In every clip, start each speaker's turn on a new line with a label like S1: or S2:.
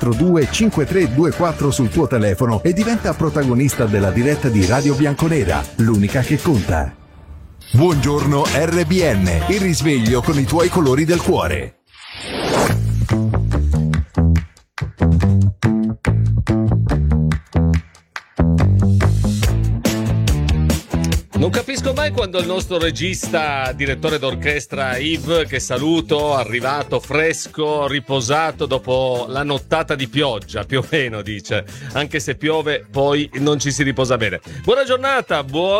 S1: 342 5324 sul tuo telefono e diventa protagonista della diretta di Radio Bianconera, l'unica che conta. Buongiorno RBN, il risveglio con i tuoi colori del cuore.
S2: Non capisco mai quando il nostro regista, direttore d'orchestra Yves, che saluto, arrivato fresco, riposato dopo la nottata di pioggia, più o meno dice, anche se piove poi non ci si riposa bene. Buona giornata,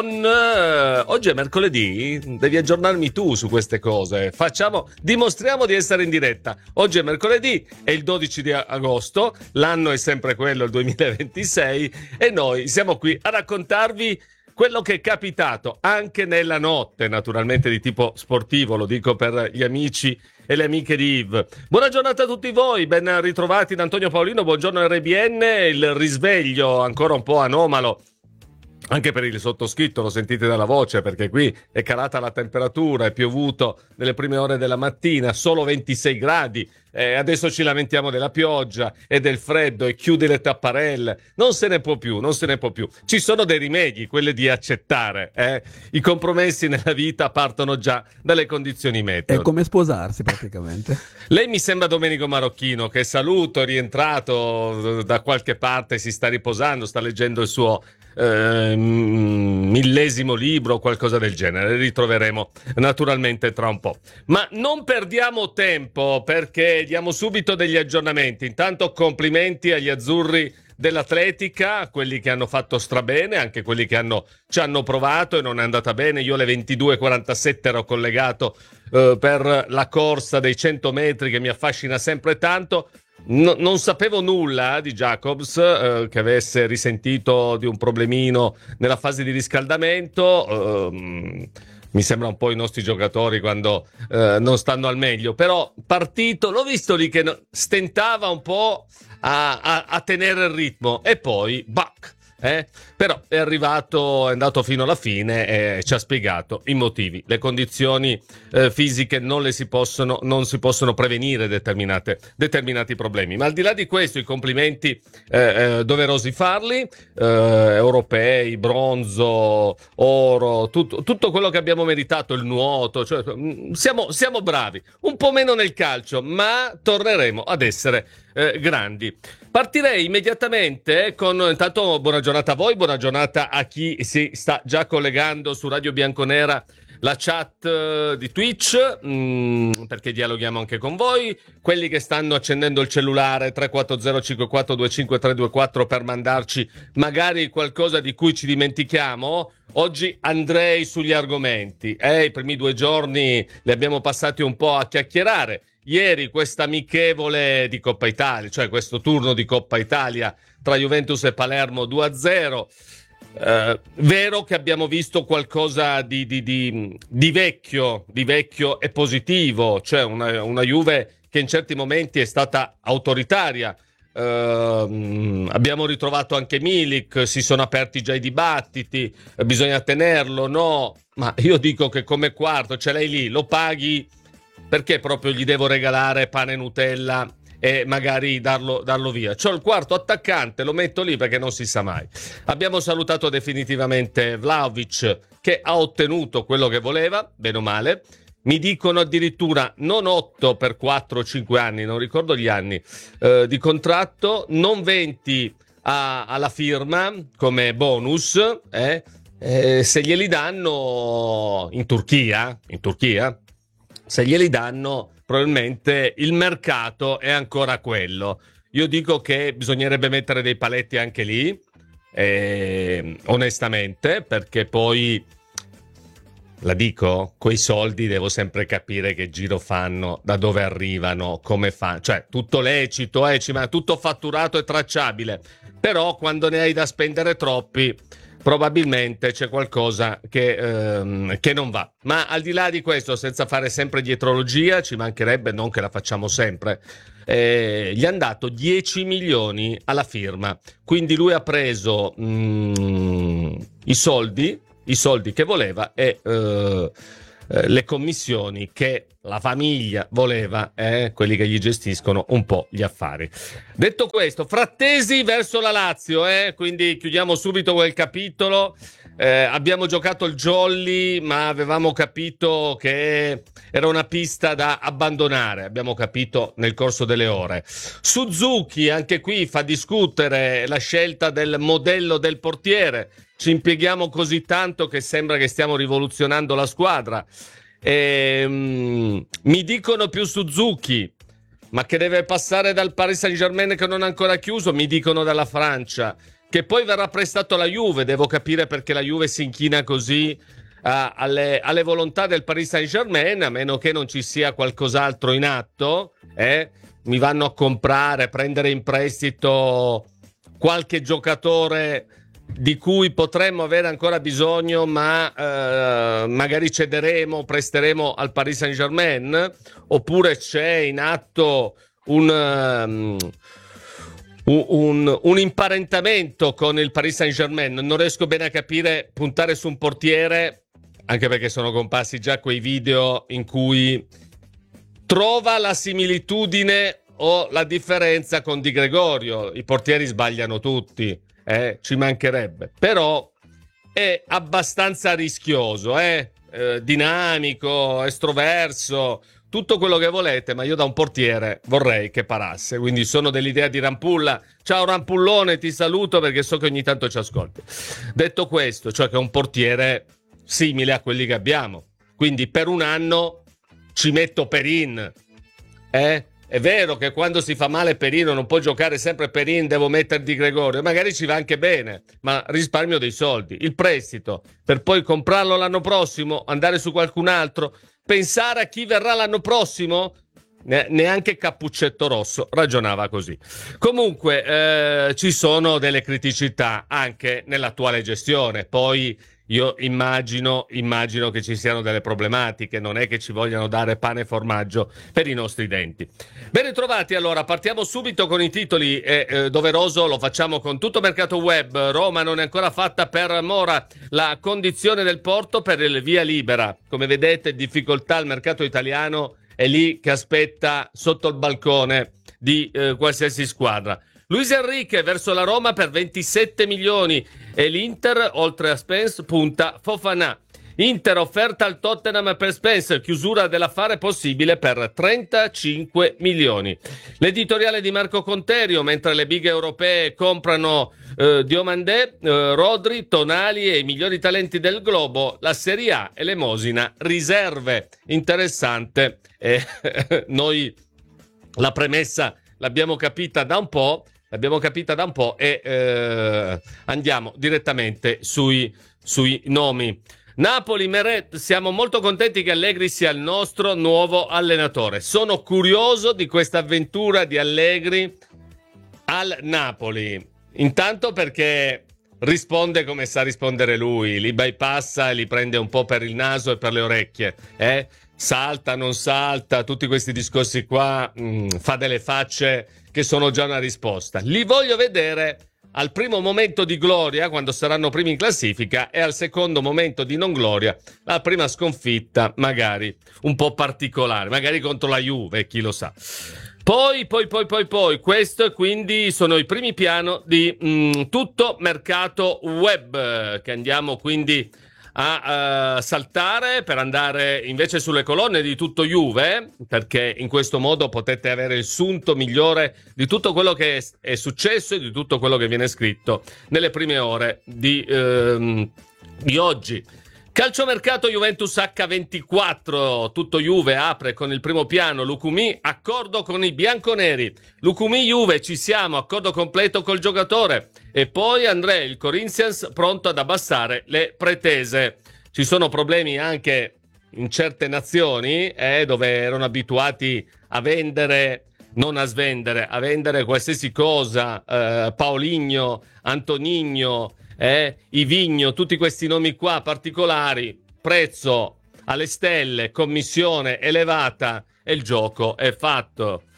S2: oggi è mercoledì, devi aggiornarmi tu su queste cose, dimostriamo di essere in diretta. Oggi è mercoledì, è il 12 di agosto, l'anno è sempre quello, il 2026, e noi siamo qui a raccontarvi quello che è capitato anche nella notte, naturalmente di tipo sportivo, lo dico per gli amici e le amiche di Yves. Buona giornata a tutti voi, ben ritrovati da Antonio Paolino, buongiorno RBN, il risveglio ancora un po' anomalo. Anche per il sottoscritto, lo sentite dalla voce, perché qui è calata la temperatura, è piovuto nelle prime ore della mattina, solo 26 gradi, adesso ci lamentiamo della pioggia e del freddo e chiude le tapparelle, non se ne può più. Ci sono dei rimedi, quelli di accettare, I compromessi nella vita partono già dalle condizioni meteo.
S3: È come sposarsi praticamente.
S2: Lei mi sembra Domenico Marocchino, che saluto, è rientrato da qualche parte, si sta riposando, sta leggendo il suo millesimo libro o qualcosa del genere. Ritroveremo naturalmente tra un po', ma non perdiamo tempo perché diamo subito degli aggiornamenti. Intanto complimenti agli azzurri dell'atletica, quelli che hanno fatto strabene, anche quelli che ci hanno provato e non è andata bene. Io alle 22:47 ero collegato per la corsa dei 100 metri che mi affascina sempre tanto. Non sapevo nulla di Jacobs, che avesse risentito di un problemino nella fase di riscaldamento. Mi sembra un po' i nostri giocatori quando non stanno al meglio, però partito, l'ho visto lì che stentava un po' a tenere il ritmo e poi back. Però è andato fino alla fine e ci ha spiegato i motivi. Le condizioni fisiche non si possono prevenire determinati problemi. Ma al di là di questo, i complimenti doverosi farli, europei, bronzo, oro, tutto quello che abbiamo meritato, il nuoto, cioè, siamo bravi, un po' meno nel calcio, ma torneremo ad essere grandi. Partirei immediatamente con, intanto, buona giornata a voi, buona giornata a chi si sta già collegando su Radio Bianconera, la chat di Twitch, perché dialoghiamo anche con voi, quelli che stanno accendendo il cellulare 340-5425-324 per mandarci magari qualcosa di cui ci dimentichiamo. Oggi andrei sugli argomenti, i primi 2 giorni li abbiamo passati un po' a chiacchierare. Ieri questa amichevole di Coppa Italia, cioè questo turno di Coppa Italia tra Juventus e Palermo 2-0, vero che abbiamo visto qualcosa di vecchio e positivo, cioè una Juve che in certi momenti è stata autoritaria. Abbiamo ritrovato anche Milik, si sono aperti già i dibattiti, bisogna tenerlo, no? Ma io dico che come quarto, ce l'hai lì, lo paghi, perché proprio gli devo regalare pane e Nutella e magari darlo via? C'ho il quarto attaccante, lo metto lì perché non si sa mai. Abbiamo salutato definitivamente Vlahovic, che ha ottenuto quello che voleva, bene o male. Mi dicono addirittura non 8 per 4 o 5 anni, non ricordo gli anni, di contratto, non 20 alla firma come bonus, se glieli danno in Turchia, se glieli danno, probabilmente il mercato è ancora quello. Io dico che bisognerebbe mettere dei paletti anche lì, onestamente, perché poi, la dico, quei soldi devo sempre capire che giro fanno, da dove arrivano, come fanno. Cioè, tutto lecito, ma tutto fatturato e tracciabile. Però quando ne hai da spendere troppi, probabilmente c'è qualcosa che non va. Ma al di là di questo, senza fare sempre dietrologia, ci mancherebbe, non che la facciamo sempre, gli hanno dato 10 milioni alla firma, quindi lui ha preso i soldi che voleva e le commissioni che la famiglia voleva, quelli che gli gestiscono un po' gli affari. Detto questo, Frattesi verso la Lazio, quindi chiudiamo subito quel capitolo. Abbiamo giocato il jolly, ma avevamo capito che era una pista da abbandonare, abbiamo capito nel corso delle ore. Suzuki, anche qui fa discutere la scelta del modello del portiere. Ci impieghiamo così tanto che sembra che stiamo rivoluzionando la squadra. Mi dicono più Suzuki, ma che deve passare dal Paris Saint-Germain che non ha ancora chiuso. Mi dicono dalla Francia che poi verrà prestato alla Juve. Devo capire perché la Juve si inchina così alle volontà del Paris Saint-Germain, a meno che non ci sia qualcos'altro in atto. Mi vanno a comprare, prendere in prestito qualche giocatore di cui potremmo avere ancora bisogno, ma magari cederemo, presteremo al Paris Saint-Germain, oppure c'è in atto un imparentamento con il Paris Saint-Germain. Non riesco bene a capire, puntare su un portiere, anche perché sono comparsi già quei video in cui trova la similitudine o la differenza con Di Gregorio. I portieri sbagliano tutti, ci mancherebbe, però è abbastanza rischioso, dinamico, estroverso, tutto quello che volete, ma io da un portiere vorrei che parasse, quindi sono dell'idea di Rampulla. Ciao Rampullone, ti saluto perché so che ogni tanto ci ascolti. Detto questo, cioè che è un portiere simile a quelli che abbiamo, quindi per un anno ci metto Perin, È vero che quando si fa male Perino non può giocare sempre Perin, devo mettere Di Gregorio, magari ci va anche bene, ma risparmio dei soldi. Il prestito, per poi comprarlo l'anno prossimo, andare su qualcun altro, pensare a chi verrà l'anno prossimo? Neanche Cappuccetto Rosso ragionava così. Comunque ci sono delle criticità anche nell'attuale gestione. Poi io immagino che ci siano delle problematiche, non è che ci vogliano dare pane e formaggio per i nostri denti. Ben ritrovati, allora partiamo subito con i titoli. È doveroso, lo facciamo con tutto mercato web. Roma non è ancora fatta per Mora, la condizione del Porto per il via libera. Come vedete, difficoltà al mercato italiano, è lì che aspetta sotto il balcone di qualsiasi squadra. Luis Enrique verso la Roma per 27 milioni e l'Inter, oltre a Spence, punta Fofana. Inter offerta al Tottenham per Spence, chiusura dell'affare possibile per 35 milioni. L'editoriale di Marco Conterio, mentre le big europee comprano Diomandé, Rodri, Tonali e i migliori talenti del globo, la Serie A elemosina riserve. Interessante. Noi la premessa l'abbiamo capita da un po' e andiamo direttamente sui nomi. Napoli, Meret, siamo molto contenti che Allegri sia il nostro nuovo allenatore. Sono curioso di questa avventura di Allegri al Napoli. Intanto perché risponde come sa rispondere lui, li bypassa e li prende un po' per il naso e per le orecchie, salta, non salta, tutti questi discorsi qua, fa delle facce che sono già una risposta. Li voglio vedere al primo momento di gloria, quando saranno primi in classifica, e al secondo momento di non gloria, la prima sconfitta magari un po' particolare, magari contro la Juve, chi lo sa. Poi, questo quindi sono i primi piano di tutto mercato web, che andiamo quindi a saltare per andare invece sulle colonne di tutto Juve, perché in questo modo potete avere il sunto migliore di tutto quello che è successo e di tutto quello che viene scritto nelle prime ore di oggi. Calciomercato Juventus H24, tutto Juve apre con il primo piano. Lukumi, accordo con i bianconeri. Lukumi Juve, ci siamo, accordo completo col giocatore. E poi André, il Corinthians, pronto ad abbassare le pretese. Ci sono problemi anche in certe nazioni, dove erano abituati a vendere, non a svendere, a vendere qualsiasi cosa, Paulinho, Antonino, Ivigno, tutti questi nomi qua particolari, prezzo alle stelle, commissione elevata e il gioco è fatto.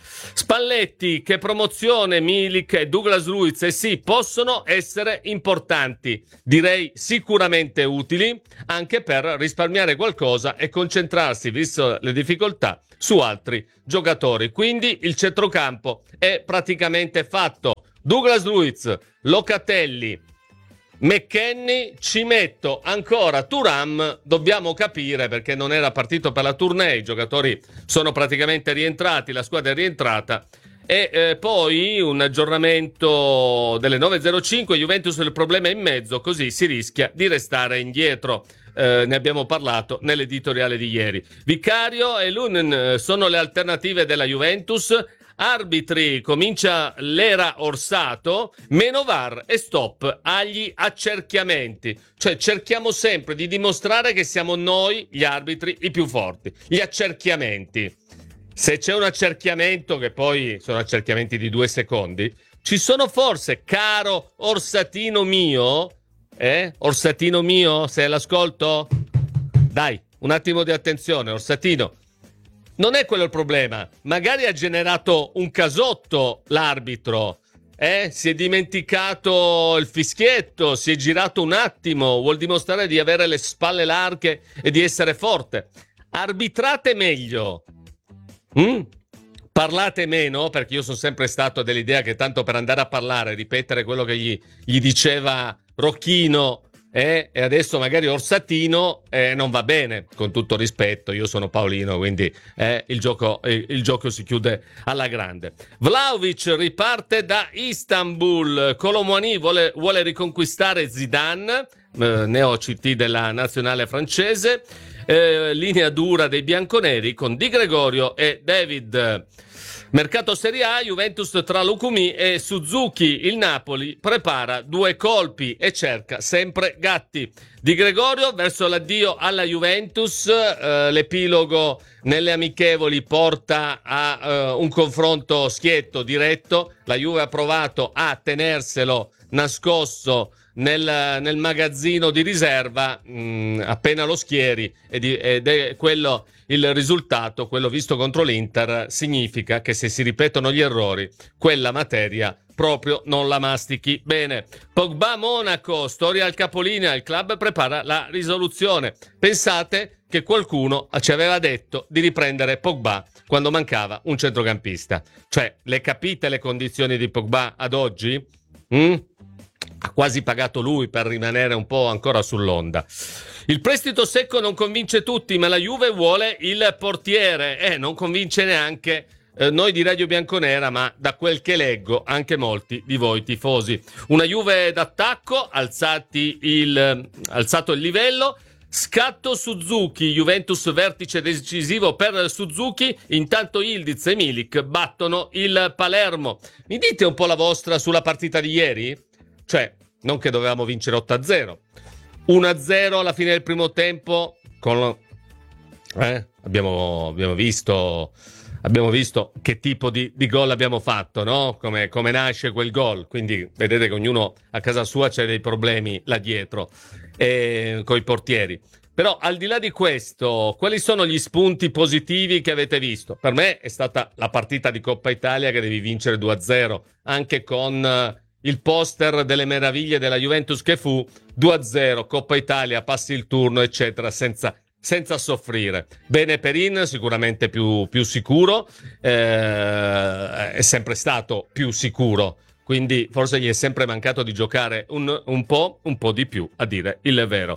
S2: Spalletti, che promozione, Milik e Douglas Luiz, e sì, possono essere importanti, direi sicuramente utili, anche per risparmiare qualcosa e concentrarsi, visto le difficoltà, su altri giocatori. Quindi il centrocampo è praticamente fatto. Douglas Luiz, Locatelli, McKennie, ci metto ancora Thuram, dobbiamo capire perché non era partito per la tournée, i giocatori sono praticamente rientrati, la squadra è rientrata. E poi un aggiornamento delle 9.05, Juventus il problema è in mezzo, così si rischia di restare indietro. Ne abbiamo parlato nell'editoriale di ieri. Vicario e Lunin sono le alternative della Juventus. Arbitri, comincia l'era Orsato, meno VAR e stop agli accerchiamenti. Cioè cerchiamo sempre di dimostrare che siamo noi gli arbitri i più forti. Gli accerchiamenti. Se c'è un accerchiamento, che poi sono accerchiamenti di 2 secondi, ci sono forse, caro Orsatino mio, Orsatino mio, sei all'ascolto? Dai, un attimo di attenzione, Orsatino. Non è quello il problema. Magari ha generato un casotto l'arbitro, si è dimenticato il fischietto, si è girato un attimo, vuol dimostrare di avere le spalle larghe e di essere forte. Arbitrate meglio. Parlate meno, perché io sono sempre stato dell'idea che tanto per andare a parlare, ripetere quello che gli diceva Rocchino e adesso magari Orsatino non va bene, con tutto rispetto, io sono paolino, quindi il gioco si chiude alla grande. Vlahovic riparte da Istanbul, Colomouani vuole riconquistare Zidane, neo-CT della nazionale francese. Linea dura dei bianconeri con Di Gregorio e David. Mercato Serie A, Juventus tra Lukumi e Suzuki, il Napoli prepara 2 colpi e cerca sempre Gatti. Di Gregorio verso l'addio alla Juventus, l'epilogo nelle amichevoli porta a un confronto schietto, diretto. La Juve ha provato a tenerselo nascosto nel magazzino di riserva, appena lo schieri, ed è quello il risultato, quello visto contro l'Inter. Significa che se si ripetono gli errori, quella materia proprio non la mastichi bene. Pogba Monaco, storia al capolinea, il club prepara la risoluzione. Pensate che qualcuno ci aveva detto di riprendere Pogba quando mancava un centrocampista. Cioè, le capite le condizioni di Pogba ad oggi? Ha quasi pagato lui per rimanere un po' ancora sull'onda. Il prestito secco non convince tutti, ma la Juve vuole il portiere. Non convince neanche noi di Radio Bianconera, ma da quel che leggo anche molti di voi tifosi. Una Juve d'attacco, alzato il livello. Scatto Suzuki, Juventus vertice decisivo per Suzuki, intanto Yildiz e Milik battono il Palermo. Mi dite un po' la vostra sulla partita di ieri? Cioè, non che dovevamo vincere 8-0. 1-0 alla fine del primo tempo. Abbiamo visto che tipo di gol abbiamo fatto, no? Come nasce quel gol. Quindi vedete che ognuno a casa sua c'è dei problemi là dietro coi portieri. Però al di là di questo, quali sono gli spunti positivi che avete visto? Per me è stata la partita di Coppa Italia che devi vincere 2-0, anche con il poster delle meraviglie della Juventus che fu 2-0, Coppa Italia, passi il turno, eccetera, senza soffrire. Bene Perin, sicuramente più sicuro, è sempre stato più sicuro, quindi forse gli è sempre mancato di giocare un po' di più, a dire il vero.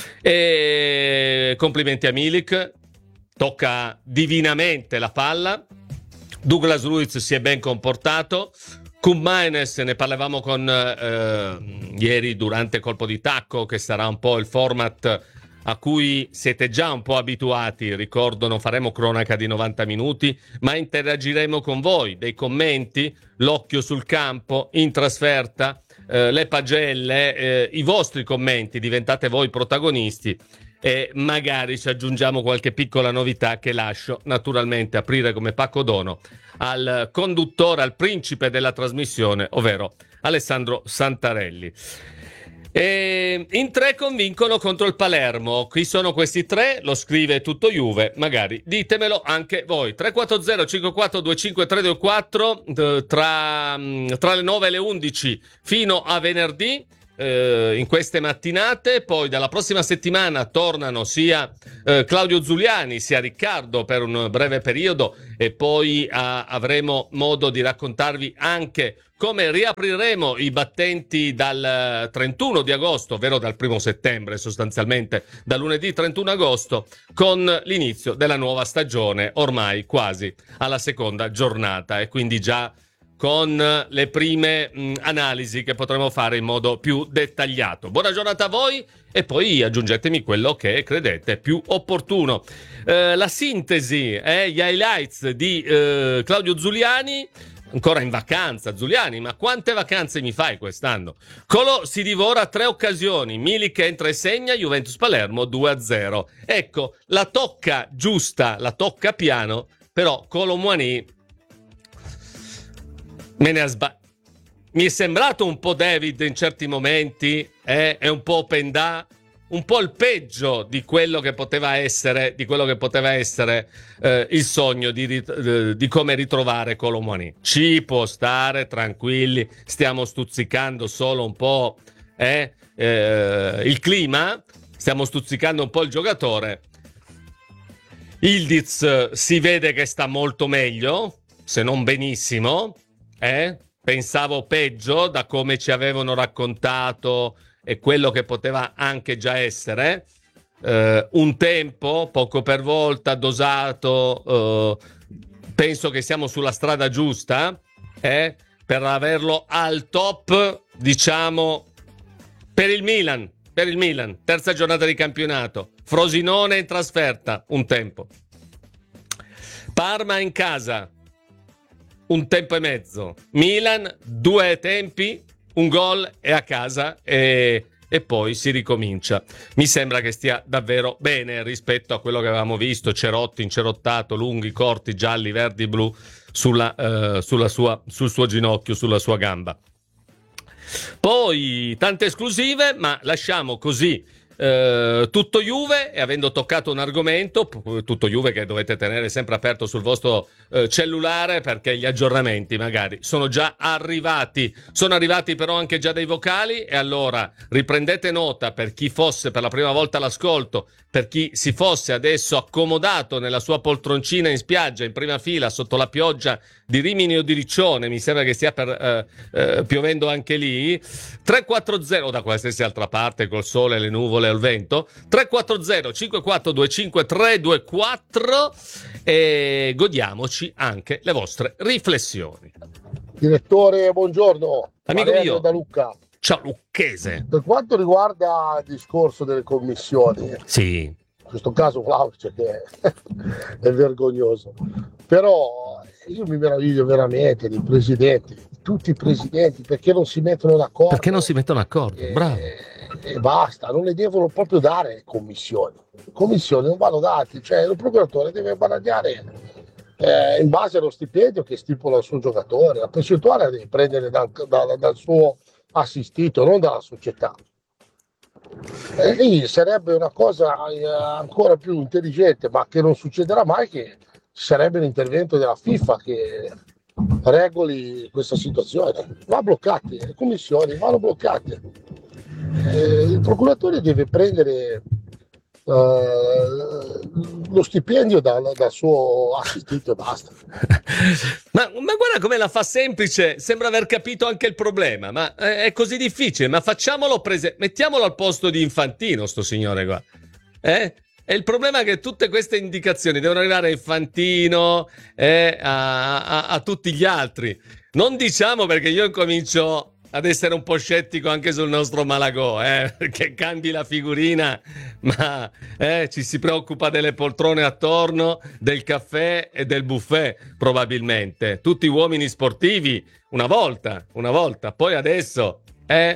S2: E complimenti a Milik, tocca divinamente la palla. Douglas Luiz si è ben comportato. Koopmeiners, ne parlavamo ieri durante Colpo di Tacco, che sarà un po' il format a cui siete già un po' abituati. Ricordo, non faremo cronaca di 90 minuti, ma interagiremo con voi, dei commenti, l'occhio sul campo, in trasferta, le pagelle, i vostri commenti, diventate voi protagonisti e magari ci aggiungiamo qualche piccola novità che lascio naturalmente aprire come pacco dono al conduttore, al principe della trasmissione, ovvero Alessandro Santarelli. E in 3 convincono contro il Palermo. Qui sono questi 3, lo scrive tutto Juve, magari ditemelo anche voi. 340 54 25 324 tra le 9 e le 11 fino a venerdì. In queste mattinate, poi dalla prossima settimana tornano sia Claudio Zuliani sia Riccardo per un breve periodo e poi avremo modo di raccontarvi anche come riapriremo i battenti dal 31 di agosto, ovvero dal 1 settembre sostanzialmente, da lunedì 31 agosto, con l'inizio della nuova stagione, ormai quasi alla seconda giornata e quindi già con le prime analisi che potremo fare in modo più dettagliato. Buona giornata a voi e poi aggiungetemi quello che credete più opportuno. La sintesi, gli highlights di Claudio Zuliani, ancora in vacanza Zuliani, ma quante vacanze mi fai quest'anno? Colo si divora 3 occasioni, Milik entra e segna, Juventus Palermo 2-0. Ecco, la tocca giusta, la tocca piano, però Colo Muani mi è sembrato un po' David in certi momenti, è un po' open da, un po' il peggio di quello che poteva essere, il sogno di come ritrovare Colo Muani. Ci può stare, tranquilli, stiamo stuzzicando solo un po' il clima, stiamo stuzzicando un po' il giocatore. Ildiz si vede che sta molto meglio, se non benissimo. Pensavo peggio da come ci avevano raccontato e quello che poteva anche già essere. Un tempo, poco per volta, dosato. Penso che siamo sulla strada giusta per averlo al top, diciamo, per il Milan. Terza giornata di campionato. Frosinone in trasferta, un tempo. Parma in casa, un tempo e mezzo. Milan, 2 tempi, un gol e a casa e poi si ricomincia. Mi sembra che stia davvero bene rispetto a quello che avevamo visto, Cerotti incerottato, lunghi, corti, gialli, verdi, blu sul suo ginocchio, sulla sua gamba. Poi tante esclusive, ma lasciamo così tutto Juve, e avendo toccato un argomento, tutto Juve che dovete tenere sempre aperto sul vostro cellulare, perché gli aggiornamenti magari sono già arrivati, però anche già dei vocali, e allora riprendete nota per chi fosse per la prima volta all'ascolto, per chi si fosse adesso accomodato nella sua poltroncina in spiaggia in prima fila sotto la pioggia di Rimini o di Riccione, mi sembra che stia piovendo anche lì, 340 da qualsiasi altra parte col sole, le nuvole o il vento, 340 5425 324, e godiamoci anche le vostre riflessioni.
S4: Direttore, buongiorno.
S2: Amico
S4: Valerio
S2: mio
S4: da Lucca.
S2: Ciao Lucchese.
S4: Per quanto riguarda il discorso delle commissioni,
S2: Sì,
S4: in questo caso Fauci che è vergognoso, però io mi meraviglio veramente dei presidenti, tutti i presidenti, perché non si mettono d'accordo.
S2: perché non si mettono d'accordo? Bravo.
S4: E basta, non le devono proprio dare commissioni. Commissioni non vanno date, cioè il procuratore deve guadagnare in base allo stipendio che stipula il suo giocatore, la percentuale la deve prendere dal suo assistito, non dalla società. Lì sarebbe una cosa ancora più intelligente, ma che non succederà mai, che sarebbe l'intervento della FIFA che regoli questa situazione. Va bloccate, le commissioni vanno bloccate. Il procuratore deve prendere lo stipendio dal suo assistito e basta.
S2: Ma guarda come la fa semplice, sembra aver capito anche il problema, ma è così difficile, ma mettiamolo al posto di Infantino, sto signore qua. E il problema è che tutte queste indicazioni devono arrivare a Infantino e a tutti gli altri. Non diciamo, perché io incomincio ad essere un po' scettico anche sul nostro Malagò, che cambi la figurina, ma ci si preoccupa delle poltrone attorno, del caffè e del buffet, probabilmente. Tutti uomini sportivi, una volta, poi adesso,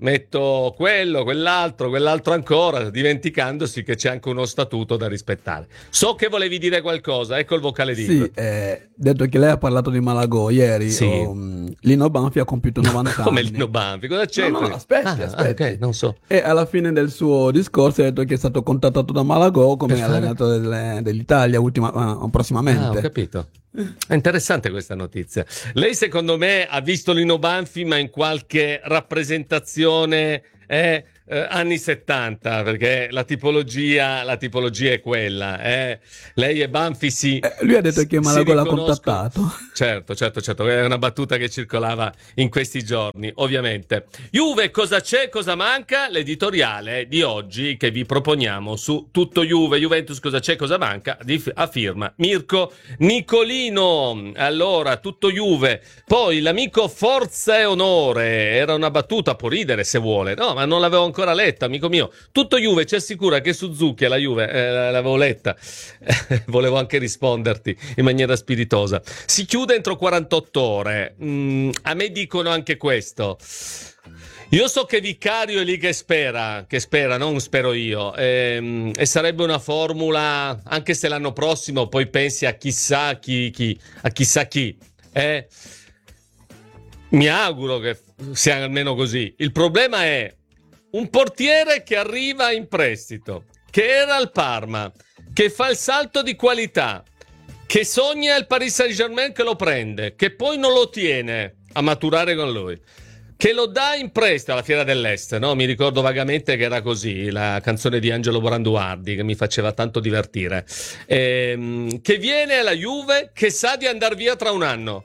S2: metto quello, quell'altro ancora, dimenticandosi che c'è anche uno statuto da rispettare. So che volevi dire qualcosa, ecco il vocale di
S3: Sì, detto che lei ha parlato di Malagò ieri,
S2: Sì.
S3: Lino Banfi ha compiuto 90 anni.
S2: Come Lino Banfi, cosa c'entra?
S3: No, aspetti.
S2: Ok, non so.
S3: E alla fine del suo discorso ha detto che è stato contattato da Malagò come
S2: Per fare?
S3: allenatore dell'Italia prossimamente.
S2: Ho capito. È interessante questa notizia. Lei secondo me ha visto Lino Banfi ma in qualche rappresentazione anni 70, perché la tipologia è quella. Lei e Banfi
S3: lui ha detto che Malagò l'ha
S2: riconoscono.
S3: contattato.
S2: Certo, è una battuta che circolava in questi giorni, ovviamente. Juve, cosa c'è, cosa manca? L'editoriale di oggi che vi proponiamo su Tutto Juve, Juventus, cosa c'è, cosa manca, a firma Mirko Nicolino. Allora, Tutto Juve, poi l'amico Forza e Onore, era una battuta, può ridere se vuole, no, ma non l'avevo ancora letta, amico mio. Tutto Juve, ci assicura che Suzuki alla Juve, l'avevo letta, volevo anche risponderti in maniera spiritosa. Si chiude entro 48 ore. A me dicono anche questo. Io so che Vicario è lì che spera, non spero io, e sarebbe una formula, anche se l'anno prossimo poi pensi a chissà chi. Mi auguro che sia almeno così. Il problema è un portiere che arriva in prestito, che era al Parma, che fa il salto di qualità, che sogna il Paris Saint-Germain che lo prende, che poi non lo tiene a maturare con lui, che lo dà in prestito alla Fiera dell'Est, no? Mi ricordo vagamente che era così, la canzone di Angelo Branduardi che mi faceva tanto divertire, che viene alla Juve, che sa di andare via tra un anno.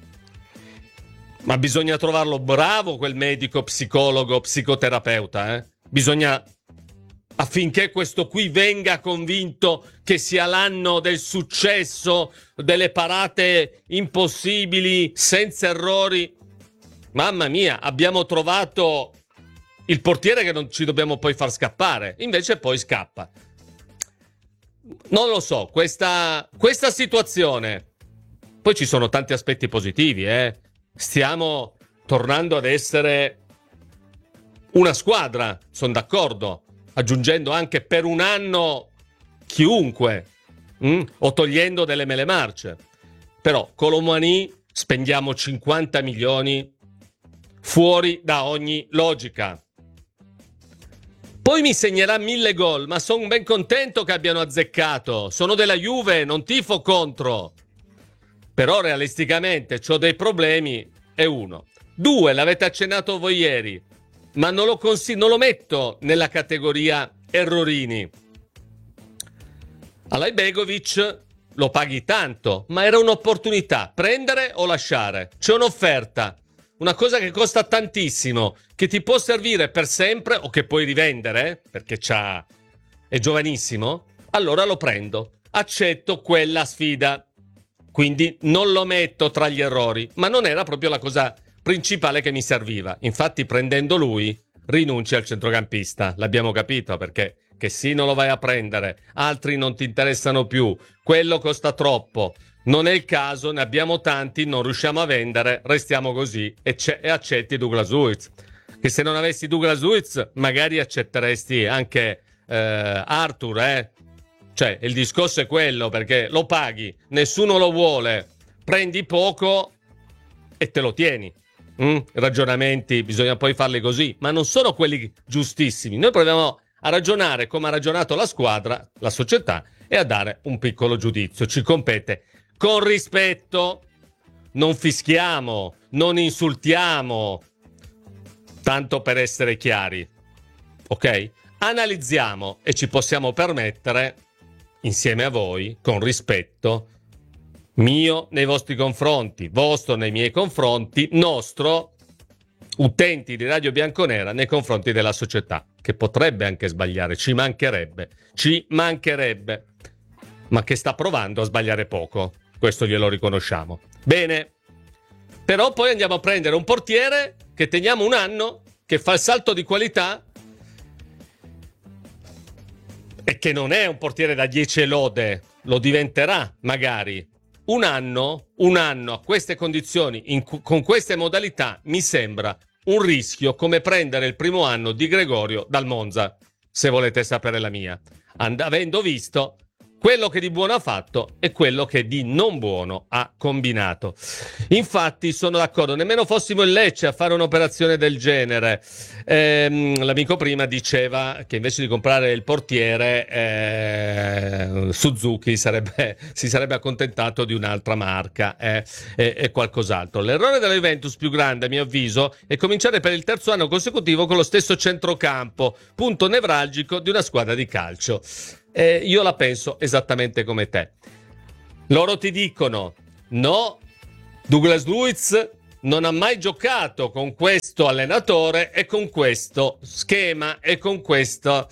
S2: Ma bisogna trovarlo bravo quel medico, psicologo, psicoterapeuta, Bisogna, affinché questo qui venga convinto che sia l'anno del successo, delle parate impossibili, senza errori. Mamma mia, abbiamo trovato il portiere che non ci dobbiamo poi far scappare, invece poi scappa. Non lo so, questa situazione. Poi ci sono tanti aspetti positivi, Stiamo tornando ad essere una squadra, sono d'accordo, aggiungendo anche per un anno chiunque, o togliendo delle mele marce. Però Colomani spendiamo 50 milioni fuori da ogni logica. Poi mi segnerà 1000 gol, ma sono ben contento che abbiano azzeccato. Sono della Juve, non tifo contro. Però realisticamente c'ho dei problemi, è uno. 2, l'avete accennato voi ieri, ma non lo metto nella categoria errorini. Alajbegovic lo paghi tanto, ma era un'opportunità, prendere o lasciare. C'è un'offerta, una cosa che costa tantissimo, che ti può servire per sempre o che puoi rivendere, perché è giovanissimo, allora lo prendo. Accetto quella sfida. Quindi non lo metto tra gli errori, ma non era proprio la cosa principale che mi serviva. Infatti prendendo lui rinunci al centrocampista, l'abbiamo capito, perché che sì non lo vai a prendere, altri non ti interessano più, quello costa troppo, non è il caso, ne abbiamo tanti, non riusciamo a vendere, restiamo così e accetti Douglas Luiz. Che se non avessi Douglas Luiz magari accetteresti anche Arthur, Cioè, il discorso è quello, perché lo paghi, nessuno lo vuole, prendi poco e te lo tieni. Ragionamenti bisogna poi farli così, ma non sono quelli giustissimi. Noi proviamo a ragionare come ha ragionato la squadra, la società, e a dare un piccolo giudizio. Ci compete con rispetto, non fischiamo, non insultiamo, tanto per essere chiari, ok? Analizziamo e ci possiamo permettere, insieme a voi, con rispetto mio nei vostri confronti, vostro nei miei confronti, nostro, utenti di Radio Bianconera, nei confronti della società, che potrebbe anche sbagliare, ci mancherebbe, ma che sta provando a sbagliare poco, questo glielo riconosciamo. Bene, però poi andiamo a prendere un portiere che teniamo un anno, che fa il salto di qualità, e che non è un portiere da 10 lode, lo diventerà magari. Un anno a queste condizioni, con queste modalità, mi sembra un rischio come prendere il primo anno di Gregorio dal Monza, se volete sapere la mia, avendo visto quello che di buono ha fatto e quello che di non buono ha combinato. Infatti sono d'accordo, nemmeno fossimo in Lecce a fare un'operazione del genere. L'amico prima diceva che invece di comprare il portiere Suzuki si sarebbe accontentato di un'altra marca e qualcos'altro. L'errore della Juventus più grande, a mio avviso, è cominciare per il terzo anno consecutivo con lo stesso centrocampo, punto nevralgico di una squadra di calcio. Io la penso esattamente come te. Loro ti dicono no, Douglas Luiz non ha mai giocato con questo allenatore e con questo schema e con questo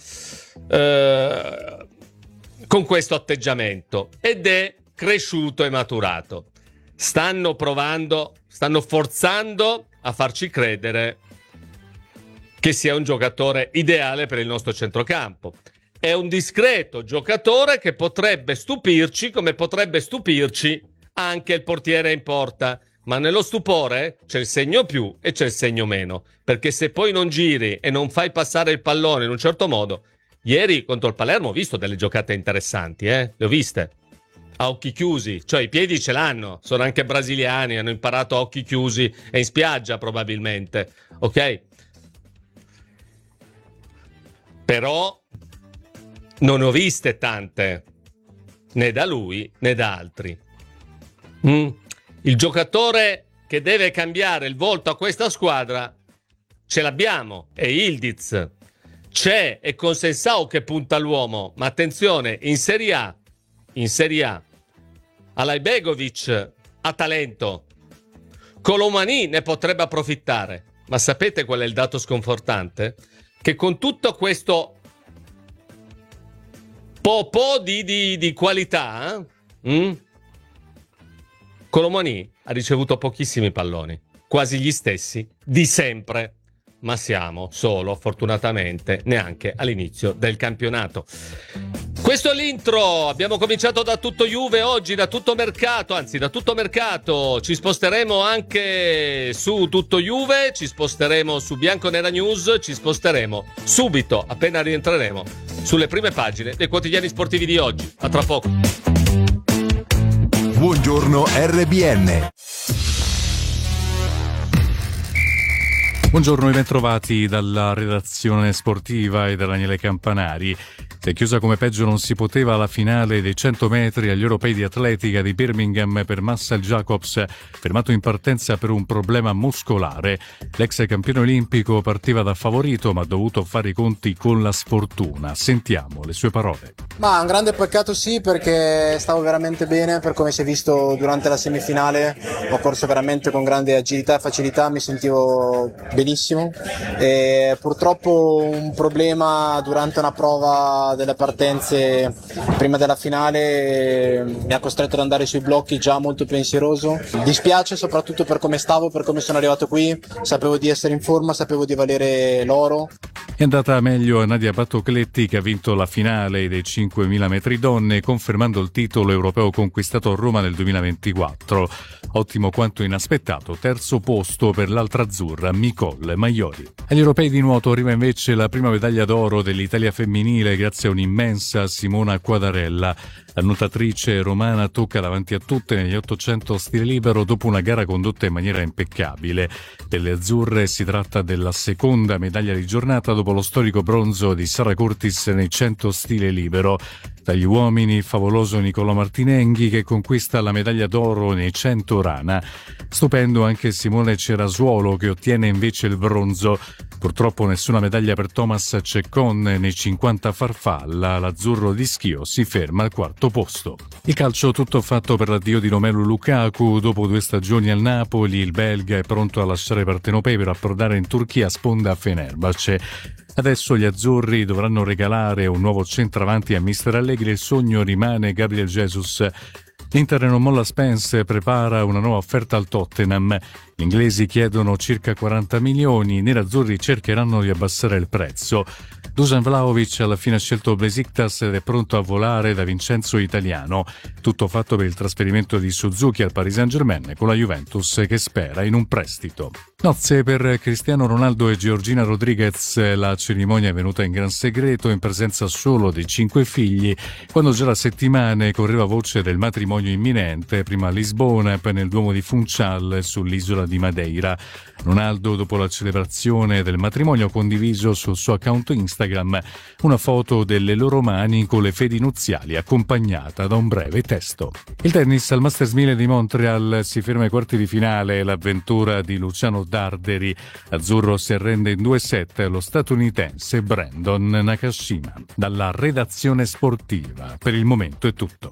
S2: atteggiamento, ed è cresciuto e maturato. Stanno forzando a farci credere che sia un giocatore ideale per il nostro centrocampo. È un discreto giocatore che potrebbe stupirci, come potrebbe stupirci anche il portiere in porta, ma nello stupore c'è il segno più e c'è il segno meno, perché se poi non giri e non fai passare il pallone in un certo modo. Ieri contro il Palermo ho visto delle giocate interessanti, le ho viste a occhi chiusi, cioè i piedi ce l'hanno, sono anche brasiliani, hanno imparato a occhi chiusi e in spiaggia probabilmente, ok? Però non ho viste tante, né da lui né da altri. Il giocatore che deve cambiare il volto a questa squadra ce l'abbiamo, è Ildiz. C'è e con Sensao che punta all'uomo, ma attenzione, in Serie A Alajbegovic ha talento, Colomani ne potrebbe approfittare, ma sapete qual è il dato sconfortante? Che con tutto questo po' di qualità, Colomani ha ricevuto pochissimi palloni, quasi gli stessi di sempre, ma siamo solo, fortunatamente, neanche all'inizio del campionato. Questo è l'intro, abbiamo cominciato da tutto Juve oggi, da tutto mercato, ci sposteremo anche su tutto Juve, ci sposteremo su Bianconera News, ci sposteremo subito, appena rientreremo, sulle prime pagine dei quotidiani sportivi di oggi. A tra poco.
S1: Buongiorno RBN.
S5: Buongiorno e bentrovati dalla redazione sportiva e da Daniele Campanari. Si è chiusa come peggio non si poteva la finale dei 100 metri agli europei di atletica di Birmingham per Marcel Jacobs, fermato in partenza per un problema muscolare. L'ex campione olimpico partiva da favorito ma ha dovuto fare i conti con la sfortuna. Sentiamo le sue parole.
S6: Ma un grande peccato sì, perché stavo veramente bene, per come si è visto durante la semifinale ho corso veramente con grande agilità e facilità, mi sentivo benissimo e purtroppo un problema durante una prova delle partenze prima della finale mi ha costretto ad andare sui blocchi già molto pensieroso. Dispiace soprattutto per come stavo, per come sono arrivato qui, sapevo di essere in forma, sapevo di valere l'oro.
S5: È andata meglio a Nadia Battocletti, che ha vinto la finale dei 5.000 metri donne, confermando il titolo europeo conquistato a Roma nel 2024. Ottimo quanto inaspettato terzo posto per l'altra azzurra Nicole Maiori. Agli europei di nuoto arriva invece la prima medaglia d'oro dell'Italia femminile grazie a un'immensa Simona Quadarella. La nuotatrice romana tocca davanti a tutte negli 800 stile libero dopo una gara condotta in maniera impeccabile. Per le azzurre si tratta della seconda medaglia di giornata dopo lo storico bronzo di Sara Curtis nei 100 stile libero. Dagli uomini favoloso Nicolò Martinenghi che conquista la medaglia d'oro nei 100 rana. Stupendo anche Simone Cerasuolo che ottiene invece il bronzo. Purtroppo nessuna medaglia per Thomas Ceccon nei 50 farfalla. L'azzurro di Schio si ferma al quarto posto. Il calcio tutto fatto per l'addio di Romelu Lukaku. Dopo 2 stagioni al Napoli, il belga è pronto a lasciare Partenopei per approdare in Turchia sponda Fenerbahce. Adesso gli azzurri dovranno regalare un nuovo centravanti a mister Allegri. Il sogno rimane Gabriel Jesus. L'Inter non molla Spence, prepara una nuova offerta al Tottenham. Gli inglesi chiedono circa 40 milioni, i nerazzurri cercheranno di abbassare il prezzo. Dusan Vlahovic alla fine ha scelto Besiktas ed è pronto a volare da Vincenzo Italiano. Tutto fatto per il trasferimento di Suzuki al Paris Saint-Germain, con la Juventus che spera in un prestito. Nozze per Cristiano Ronaldo e Georgina Rodriguez. La cerimonia è venuta in gran segreto, in presenza solo dei 5 figli, quando già da settimane correva voce del matrimonio imminente, prima a Lisbona e poi nel Duomo di Funchal sull'isola di Madeira. Ronaldo, dopo la celebrazione del matrimonio, ha condiviso sul suo account Instagram una foto delle loro mani con le fedi nuziali, accompagnata da un breve testo. Il tennis al Masters 1000 di Montreal si ferma ai quarti di finale. L'avventura di Luciano Darderi. Azzurro si arrende in 2-7 allo statunitense Brandon Nakashima. Dalla redazione sportiva, per il momento è tutto.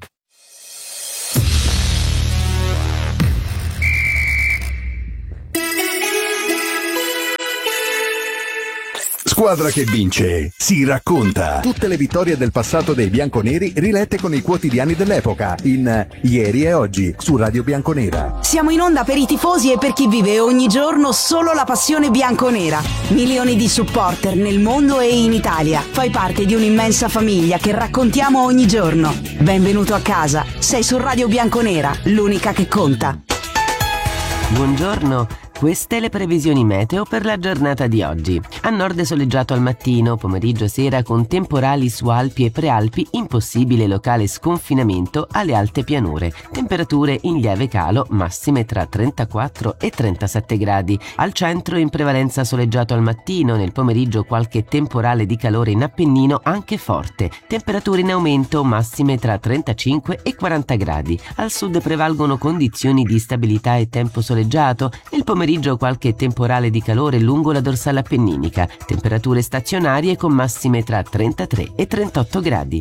S1: Squadra che vince si racconta. Tutte le vittorie del passato dei bianconeri rilette con i quotidiani dell'epoca in Ieri e Oggi su Radio Bianconera.
S7: Siamo in onda per i tifosi e per chi vive ogni giorno solo la passione bianconera. Milioni di supporter nel mondo e in Italia. Fai parte di un'immensa famiglia che raccontiamo ogni giorno. Benvenuto a casa. Sei su Radio Bianconera, l'unica che conta.
S8: Buongiorno. Queste le previsioni meteo per la giornata di oggi. A nord soleggiato al mattino, pomeriggio e sera con temporali su Alpi e Prealpi, impossibile locale sconfinamento alle alte pianure. Temperature in lieve calo, massime tra 34 e 37 gradi. Al centro in prevalenza soleggiato al mattino, nel pomeriggio qualche temporale di calore in Appennino anche forte. Temperature in aumento, massime tra 35 e 40 gradi. Al sud prevalgono condizioni di stabilità e tempo soleggiato. Nel pomeriggio qualche temporale di calore lungo la dorsale appenninica, temperature stazionarie con massime tra 33 e 38 gradi.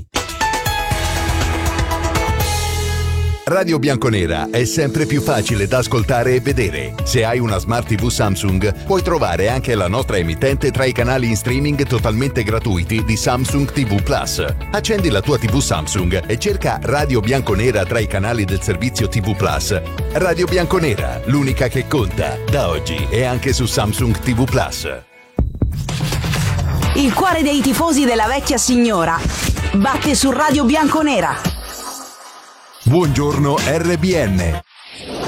S1: Radio Bianconera è sempre più facile da ascoltare e vedere. Se hai una Smart TV Samsung, puoi trovare anche la nostra emittente tra i canali in streaming totalmente gratuiti di Samsung TV Plus. Accendi la tua TV Samsung e cerca Radio Bianconera tra i canali del servizio TV Plus. Radio Bianconera, l'unica che conta, da oggi e anche su Samsung TV Plus.
S7: Il cuore dei tifosi della vecchia signora batte su Radio Bianconera.
S1: Buongiorno RBN.